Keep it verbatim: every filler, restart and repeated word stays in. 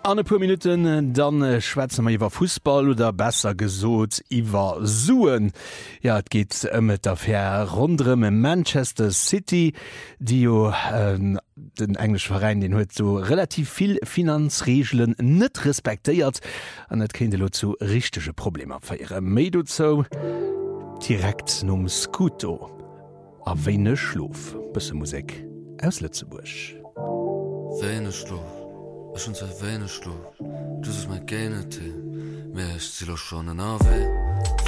An e paar Minuten dann äh, schwätzen wir iwwer Fußball oder besser gesot iwwer Suen. Ja, et geht ëm et affaire rundrem im Manchester City, die jo äh, den englisch Verein den huet so relativ viel Finanzregeln net respektiert an net kind lo zu richtige Probleme veriere Medo zo direkt num Skuto a wene schlof bisse Musik aus Lützeburg. Wene schlof schon se wene schlof du mein Genete, mir ist sie schon an A W.